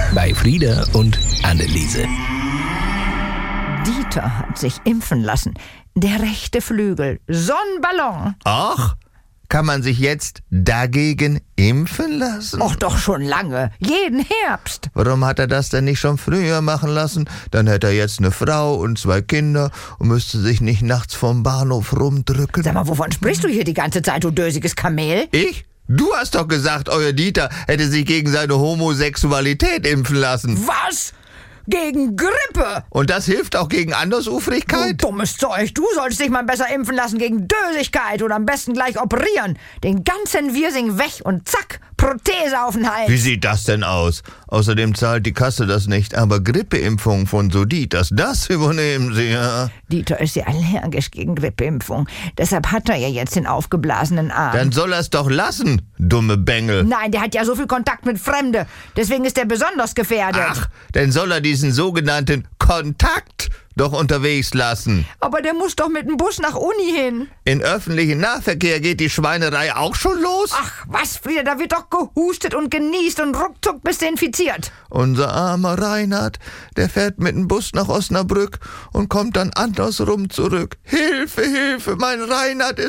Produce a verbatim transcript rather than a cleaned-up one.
bei Frieda und Anneliese. Dieter hat sich impfen lassen. Der rechte Flügel. So ein Ballon. Ach, kann man sich jetzt dagegen impfen lassen? Och, doch schon lange. Jeden Herbst. Warum hat er das denn nicht schon früher machen lassen? Dann hätte er jetzt eine Frau und zwei Kinder und müsste sich nicht nachts vom Bahnhof rumdrücken. Sag mal, wovon sprichst du hier die ganze Zeit, du dösiges Kamel? Ich? Du hast doch gesagt, euer Dieter hätte sich gegen seine Homosexualität impfen lassen. Was? Gegen Grippe? Und das hilft auch gegen Du Andersufrigkeit? dummes Zeug. Du solltest dich mal besser impfen lassen gegen Dösigkeit oder am besten gleich operieren. Den ganzen Wirsing weg und zack, Prothese auf den Hals. Wie sieht das denn aus? Außerdem zahlt die Kasse das nicht, aber Grippeimpfung von Soditas, das übernehmen sie ja. Dieter ist ja allergisch gegen Grippeimpfung. Deshalb hat er ja jetzt den aufgeblasenen Arm. Dann soll er es doch lassen, dumme Bengel. Nein, der hat ja so viel Kontakt mit Fremde. Deswegen ist er besonders gefährdet. Ach, dann soll er diesen sogenannten Kontakt doch unterwegs lassen. Aber der muss doch mit dem Bus nach Uni hin. In öffentlichen Nahverkehr geht die Schweinerei auch schon los? Ach, was, Frieda, da wird doch gehustet und genießt und ruckzuck bist du infiziert. Unser armer Reinhard, der fährt mit dem Bus nach Osnabrück und kommt dann andersrum zurück. Hilfe, Hilfe, mein Reinhard ist